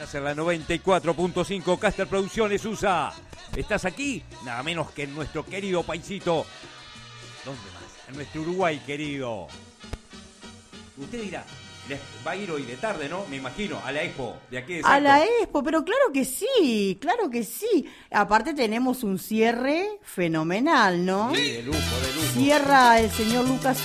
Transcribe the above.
Estás en la 94.5 Caster Producciones USA. ¿Estás aquí? Nada menos que en nuestro querido paisito. ¿Dónde más? En nuestro Uruguay querido. Usted dirá, va a ir hoy de tarde, ¿no? Me imagino, a la Expo de aquí de Salto. A la Expo, pero claro que sí, claro que sí. Aparte tenemos un cierre fenomenal, ¿no? Sí, de lujo, de lujo. Cierra el señor Lucas